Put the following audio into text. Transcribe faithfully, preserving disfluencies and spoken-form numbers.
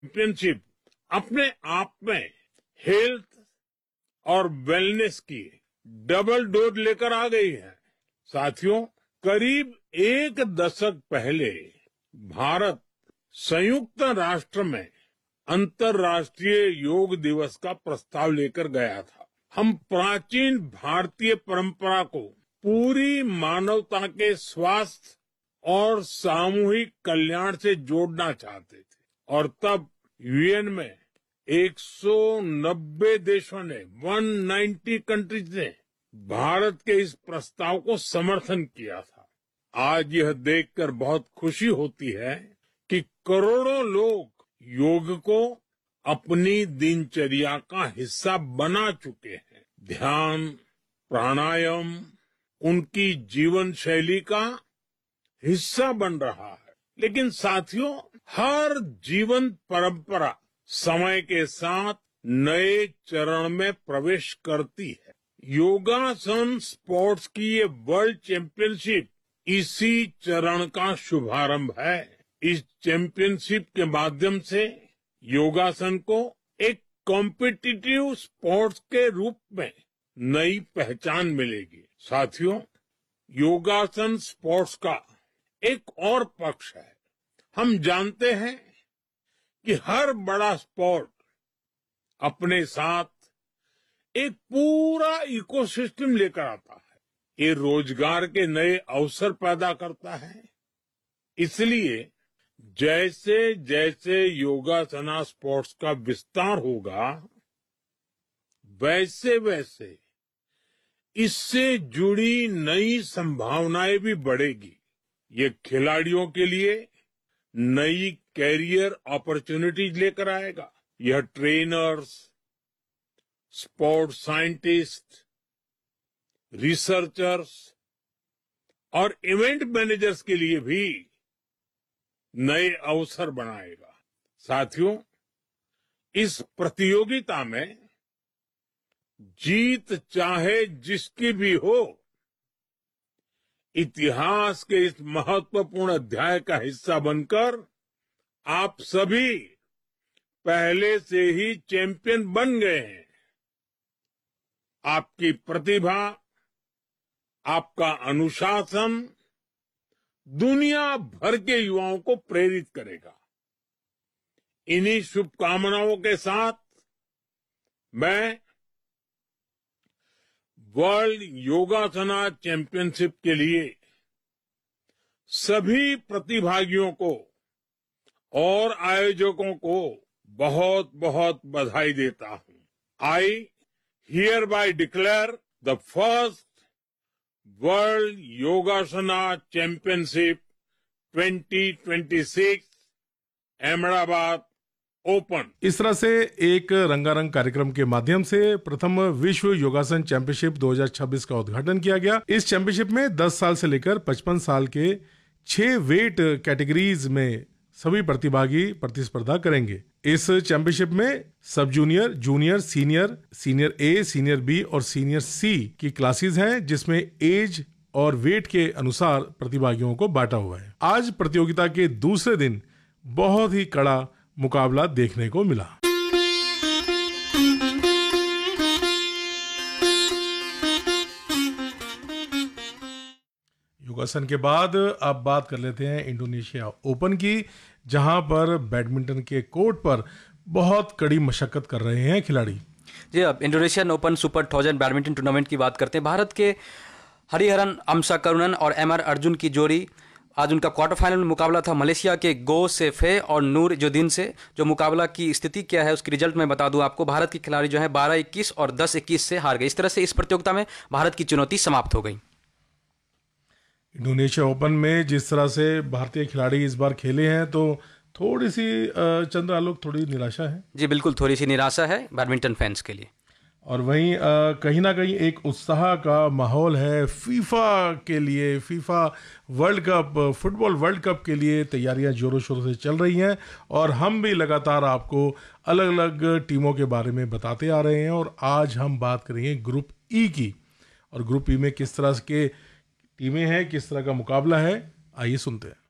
Championship अपने आप में हेल्थ और वेलनेस की डबल डोज लेकर आ गई है। साथियों, करीब एक दशक पहले भारत संयुक्त राष्ट्र में अंतर्राष्ट्रीय योग दिवस का प्रस्ताव लेकर गया था। हम प्राचीन भारतीय परंपरा को पूरी मानवता के स्वास्थ्य और सामूहिक कल्याण से जोड़ना चाहते थे और तब यूएन में एक सौ नब्बे देशों ने एक सौ नब्बे कंट्रीज ने भारत के इस प्रस्ताव को समर्थन किया था। आज यह देखकर बहुत खुशी होती है कि करोड़ों लोग योग को अपनी दिनचर्या का हिस्सा बना चुके हैं। ध्यान, प्राणायाम उनकी जीवन शैली का हिस्सा बन रहा है। लेकिन साथियों, हर जीवन परंपरा समय के साथ नए चरण में प्रवेश करती है। योगासन स्पोर्ट्स की ये वर्ल्ड चैंपियनशिप इसी चरण का शुभारंभ है। इस चैंपियनशिप के माध्यम से योगासन को एक कॉम्पिटिटिव स्पोर्ट्स के रूप में नई पहचान मिलेगी। साथियों, योगासन स्पोर्ट्स का एक और पक्ष है। हम जानते हैं कि हर बड़ा स्पोर्ट अपने साथ एक पूरा इकोसिस्टम लेकर आता है। ये रोजगार के नए अवसर पैदा करता है। इसलिए जैसे जैसे योगासना स्पोर्ट्स का विस्तार होगा, वैसे वैसे इससे जुड़ी नई संभावनाएं भी बढ़ेगी। ये खिलाड़ियों के लिए नई कैरियर अपॉर्चुनिटीज लेकर आएगा। यह ट्रेनर्स, स्पोर्ट्स साइंटिस्ट, रिसर्चर्स और इवेंट मैनेजर्स के लिए भी नए अवसर बनाएगा। साथियों, इस प्रतियोगिता में जीत चाहे जिसकी भी हो, इतिहास के इस महत्वपूर्ण अध्याय का हिस्सा बनकर आप सभी पहले से ही चैंपियन बन गए हैं। आपकी प्रतिभा, आपका अनुशासन दुनिया भर के युवाओं को प्रेरित करेगा। इन्हीं शुभकामनाओं के साथ मैं वर्ल्ड योगासना चैंपियनशिप के लिए सभी प्रतिभागियों को और आयोजकों को बहुत बहुत बधाई देता हूं। आई हियरबाय declare the first world योगासना championship twenty twenty six Ahmedabad open. इस तरह से एक रंगारंग कार्यक्रम के माध्यम से प्रथम विश्व योगासन चैंपियनशिप दो हज़ार छब्बीस का उद्घाटन किया गया। इस चैंपियनशिप में दस साल से लेकर पचपन साल के छह वेट कैटेगरीज में सभी प्रतिभागी प्रतिस्पर्धा करेंगे। इस चैंपियनशिप में सब जूनियर, जूनियर, सीनियर, सीनियर ए, सीनियर बी और सीनियर सी की क्लासेस हैं, जिसमें एज और वेट के अनुसार प्रतिभागियों को बांटा हुआ है। आज प्रतियोगिता के दूसरे दिन बहुत ही कड़ा मुकाबला देखने को मिला। योगासन के बाद अब बात कर लेते हैं इंडोनेशिया ओपन की, जहां पर बैडमिंटन के कोर्ट पर बहुत कड़ी मशक्कत कर रहे हैं खिलाड़ी। जी, अब Indonesian open super thousand badminton tournament की बात करते हैं। भारत के हरिहरन अमसाकरुणन और एम आर अर्जुन की जोड़ी, आज उनका क्वार्टर फाइनल में मुकाबला था मलेशिया के गो सेफे और नूर जुद्दीन से। जो मुकाबला की स्थिति क्या है उसकी रिजल्ट मैं बता दूं आपको। भारत के खिलाड़ी जो है बारह इक्कीस और दस इक्कीस से हार गए। इस तरह से इस प्रतियोगिता में भारत की चुनौती समाप्त हो गई। इंडोनेशिया ओपन में जिस तरह से भारतीय खिलाड़ी इस बार खेले हैं, तो थोड़ी सी चंद्र आलोक थोड़ी निराशा है। जी बिल्कुल, थोड़ी सी निराशा है बैडमिंटन फैंस के लिए। और वहीं कहीं ना कहीं एक उत्साह का माहौल है फीफा के लिए। FIFA world cup, football world cup के लिए तैयारियां जोरों शोरों से चल रही हैं और हम भी लगातार आपको अलग अलग टीमों के बारे में बताते आ रहे हैं। और आज हम बात करेंगे ग्रुप ई की, और ग्रुप ई में किस तरह के टीमें हैं, किस तरह का मुकाबला है, आइए सुनते हैं।